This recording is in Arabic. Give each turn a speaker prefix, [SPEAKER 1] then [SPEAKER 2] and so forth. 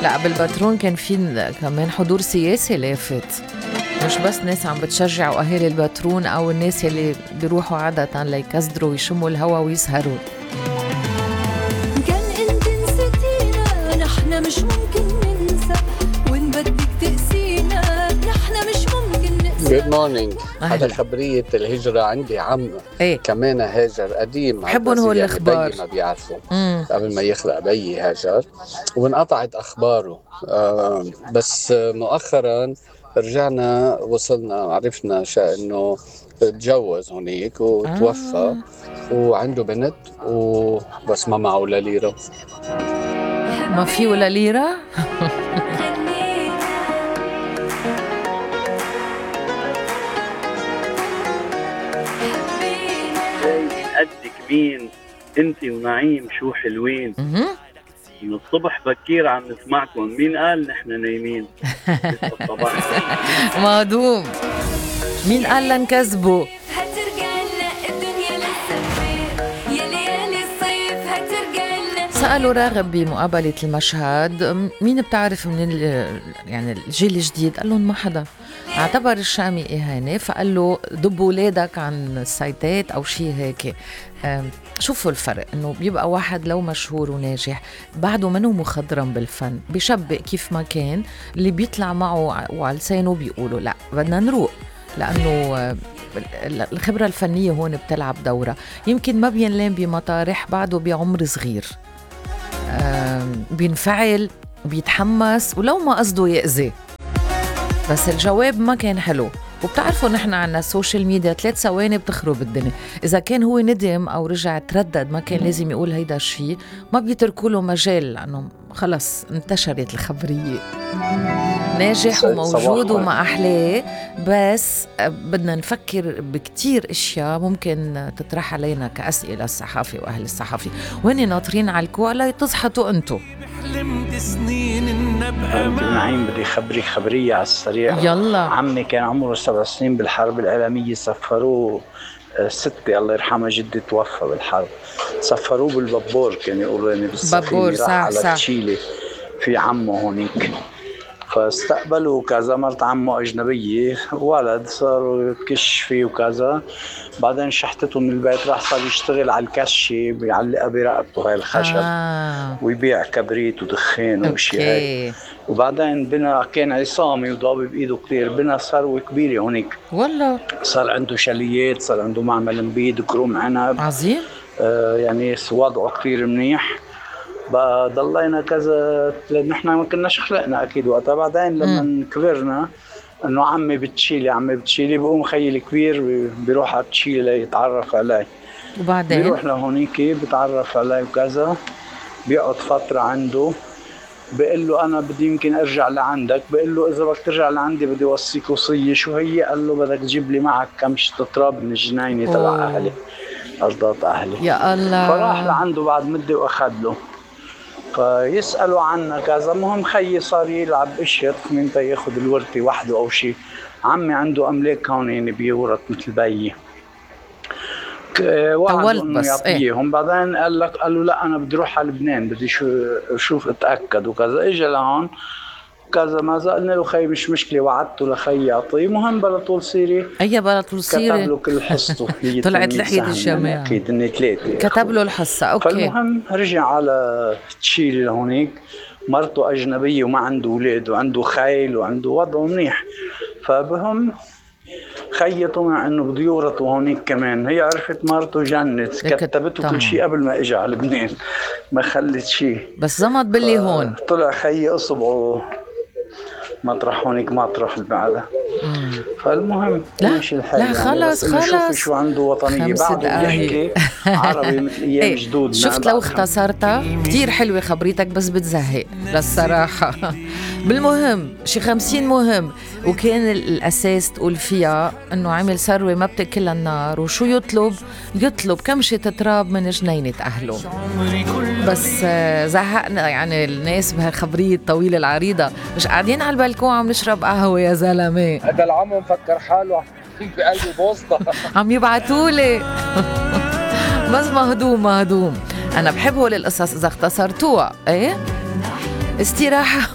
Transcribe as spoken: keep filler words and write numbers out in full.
[SPEAKER 1] لا بالباترون كان في كمان حضور سياسي لافت، مش بس ناس عم بتشجعوا أهالي الباترون أو الناس اللي بيروحوا عادة ليكسدروا ويشموا الهوا ويسهروا.
[SPEAKER 2] كان انت نسيتينا نحن مش ممكن ننسى، وين بدك تقسينا نحن مش ممكن نقسى.
[SPEAKER 3] Good morning. هذا خبرية الهجرة عندي عم
[SPEAKER 1] ايه
[SPEAKER 3] كمان هاجر قديم،
[SPEAKER 1] بحبهم هو
[SPEAKER 3] يعني
[SPEAKER 1] الأخبار.
[SPEAKER 3] بيي ما بيعرفوا
[SPEAKER 1] مم.
[SPEAKER 3] قبل ما يخلق بيي هاجر وانقطعت أخباره. آه بس مؤخرا رجعنا وصلنا عرفنا شا إنه تجوز هونيك وتوفى
[SPEAKER 1] آه.
[SPEAKER 3] وعنده بنت وبس ما معه ولا ليرة.
[SPEAKER 1] ما في ولا ليرة.
[SPEAKER 4] قدك مين انتي ونعيم شو حلوين،
[SPEAKER 1] مهم.
[SPEAKER 4] من الصبح بكير عم نسمعكم، مين قال نحن نايمين؟ لسه الصباح.
[SPEAKER 1] مهضوم. مين قال لنكذبوا؟
[SPEAKER 2] هترجع لنا الدنيا لسه بخير، يا ليالي الصيف هترجع لنا.
[SPEAKER 1] سألوا راغب بمقابلة المشهد مين بتعرف من ال- يعني الجيل الجديد، قال لهم ما حدا، اعتبر الشامي إهانة، فقال له دبوا ولادك عن السايتات أو شيء هيك. أم، شوفوا الفرق إنه بيبقى واحد لو مشهور وناجح بعده منه مخضرم بالفن، بيشبق كيف ما كان اللي بيطلع معه وعلى لسانه بيقولوا لا بدنا نروق، لأنه آه، الخبرة الفنية هون بتلعب دورة. يمكن ما بينلام بمطارح بعده بعمر صغير، آم، بينفعل بيتحمس ولو ما قصده يأذي، بس الجواب ما كان حلو. وبتعرفوا نحن عنا السوشيال ميديا ثلاث ثواني بتخرب الدنيا. إذا كان هو ندم أو رجع تردد ما كان لازم يقول هيدا الشيء، ما بيتركوا له مجال لأنه خلص انتشرت الخبرية. ناجح وموجود وما أحلاه، بس بدنا نفكر بكتير اشياء ممكن تطرح علينا كأسئلة الصحافي وأهل الصحافي، وهن ناطرين على الكوالة تصحتوا انتو.
[SPEAKER 5] حلمت سنين إن أبقى
[SPEAKER 6] أنت نعيم بدي خبريك خبرية على السريع.
[SPEAKER 1] يلا.
[SPEAKER 6] عمي كان عمره سبع سنين بالحرب العالمية، سفروه آه، ستي الله يرحمها جدي توفى بالحرب، سفروه بالبابور كان يقولوا يعني بالسفينة،
[SPEAKER 1] بابور،
[SPEAKER 6] راح
[SPEAKER 1] صح
[SPEAKER 6] على
[SPEAKER 1] صح.
[SPEAKER 6] تشيلي في عمه هونيك، فاستقبلوا كذا. مرت عمه أجنبية، ولد صاروا كش فيه وكذا، بعدين شحتته من البيت، راح صار يشتغل على الكشي بيعلقها برقبته هاي الخشب
[SPEAKER 1] آه.
[SPEAKER 6] ويبيع كبريت ودخان وشي هاي.
[SPEAKER 1] أوكي.
[SPEAKER 6] وبعدين بنا كان عصامي وضابي بإيده كتير، بنا ثروة كبيرة هونيك،
[SPEAKER 1] والله
[SPEAKER 6] صار عنده شاليات، صار عنده معمل مبيد كروم عنب،
[SPEAKER 1] عظيم.
[SPEAKER 6] آه يعني وضعه كتير منيح. بقى ضلينا كذا، نحن ما كناش خلقنا أكيد وقتها. بعدين لما كبرنا إنه عمي بتشيلي عمي بتشيلي، بقوم خيي الكبير بيروح على تشيلي يتعرف علي،
[SPEAKER 1] وبعدين
[SPEAKER 6] بيروح لهونيك بتعرف علي وكذا، بيقعد فترة عنده، بقول له أنا بدي يمكن أرجع لعندك، بقول له إذا بدك ترجع لعندي بدي وصيك وصية. شو هي؟ قال له بدك تجيب لي معك كم شتة تراب من الجناينة تبع أهلي، أرضات أهلي.
[SPEAKER 1] يا الله.
[SPEAKER 6] فراح لعنده بعد مدة وأخذ له، فيسألوا عنا كذا. مهم خيي صار يلعب اشيط من تا ياخد الورثة وحده أو شيء. عمي عنده أملاك هون يعني بيورث مثل بيي، وعدوا انه يعطيهم. بعدين قال لك قال له لا انا بدي اروح على لبنان، بدي شو اشوف اتاكد وكذا. اجى لهون كذا ما قلنا له خي مش مشكله، وعدته لخي يعطيه. مهم بلا طول سيري
[SPEAKER 1] اي بلا طول سيري
[SPEAKER 6] كتب له كل حصته.
[SPEAKER 1] طلعت لحية الجماعة،
[SPEAKER 6] اكيد اني ثلاثه
[SPEAKER 1] كتب له الحصه. اوكي.
[SPEAKER 6] فالمهم رجع على تشيلي لهونيك، مرته اجنبيه وما عنده اولاد وعنده خيل وعنده وضعه منيح. فبهم خيطوا مع انه بده يورثوا هونيك كمان. هي عرفت مرته جنت، كتبته كل شيء قبل ما اجى على لبنان، ما خلت شيء،
[SPEAKER 1] بس زمط باللي هون.
[SPEAKER 6] طلع خيي اصبعه مطرح هونيك مطرح بعدها. فالمهم ماشي الحال.
[SPEAKER 1] لا خلص
[SPEAKER 6] يعني
[SPEAKER 1] خلص
[SPEAKER 6] شوفي شو عنده وطنيه، بعده بيحكي عربي مثل ايام جدودنا.
[SPEAKER 1] شفت لو اختصرتها كتير حلوه خبريتك، بس بتزهق للصراحه. بالمهم شي خمسين مهم، وكان الأساس تقول فيها أنه عمل ثروة ما بتأكلها النار، وشو يطلب؟ يطلب كمشة تراب من جنينة أهله. بس زهقنا يعني الناس بهالخبرية الطويلة العريضة، مش قاعدين على البلكون عم نشرب قهوة يا زلمة.
[SPEAKER 3] هذا العم مفكر حاله بقلبه بوسطة
[SPEAKER 1] عم يبعتولي. بس مهضوم مهضوم. أنا بحب هول القصص إذا اختصرتوها. إيه استراحة